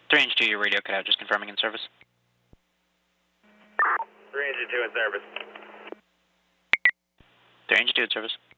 3 Engine 2, your radio cut out, just confirming in service. 3 Engine 2 in service. 3 Engine 2 in service.